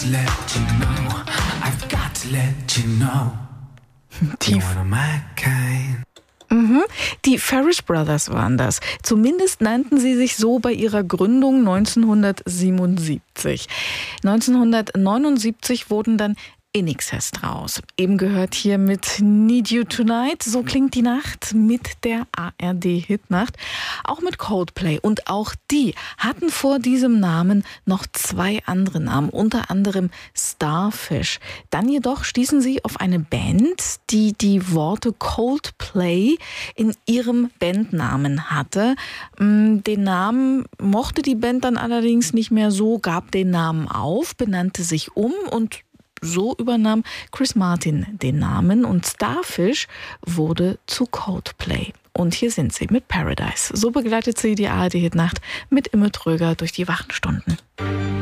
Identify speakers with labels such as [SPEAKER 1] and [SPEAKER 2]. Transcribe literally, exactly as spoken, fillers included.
[SPEAKER 1] to let you know, I've got to let you know,
[SPEAKER 2] Die,
[SPEAKER 1] you're one of my kind.
[SPEAKER 2] mhm. Die Farish Brothers waren das. Zumindest nannten sie sich so bei ihrer Gründung neunzehnhundertsiebenundsiebzig. neunzehnhundertneunundsiebzig wurden dann In Excess draus. Eben gehört hier mit Need You Tonight. So klingt die Nacht mit der A R D-Hitnacht. Auch mit Coldplay. Und auch die hatten vor diesem Namen noch zwei andere Namen. Unter anderem Starfish. Dann jedoch stießen sie auf eine Band, die die Worte Coldplay in ihrem Bandnamen hatte. Den Namen mochte die Band dann allerdings nicht mehr so, gab den Namen auf, benannte sich um und so übernahm Chris Martin den Namen und Starfish wurde zu Coldplay. Und hier sind sie mit Paradise. So begleitet sie die A R D-Hitnacht mit Imme Tröger durch die wachen Stunden.